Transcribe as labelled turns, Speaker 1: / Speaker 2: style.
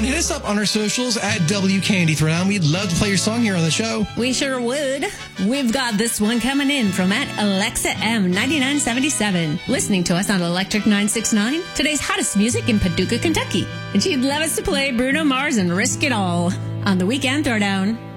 Speaker 1: on. Hit us up on our socials at WKND309. We'd love to play your song here on the show.
Speaker 2: We sure would. We've got this one coming in from at Alexa M9977, listening to us on Electric 969, today's hottest music in Paducah, Kentucky. And she'd love us to play Bruno Mars and Risk It All on the Weekend Throwdown.